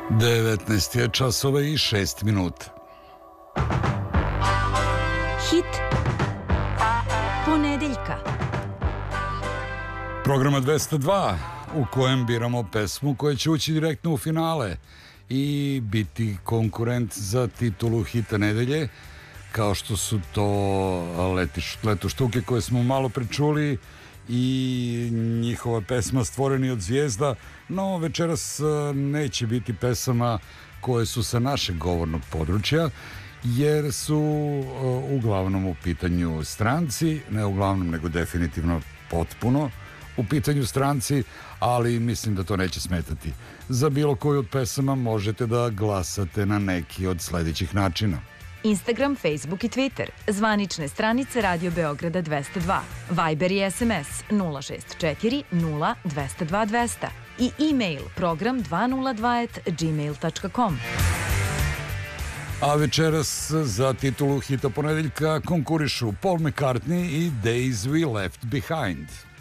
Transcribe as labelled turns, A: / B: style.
A: 19 je časova i 6 minuta.
B: Hit ponedeljka.
A: Programa 202 u kojem biramo pesmu koja će ući direktno u finale i biti konkurent za titulu hita nedelje, kao što su to Letu štuke koje smo malo prečuli i njihova pesma Stvoreni od zvijezda. No večeras neće biti pesama koje su sa našeg govornog područja, jer su uglavnom u pitanju stranci, ne uglavnom nego definitivno potpuno u pitanju stranci, ali mislim da to neće smetati. Za bilo koju od pesama možete da glasate na neki od sledećih načina:
B: Instagram, Facebook i Twitter, zvanične stranice Radio Beograda 202, Viber i SMS 064 0 202 200 i e-mail program202@gmail.com.
A: A večeras za titulu hita ponedeljka konkurišu Paul McCartney i Days We Left Behind.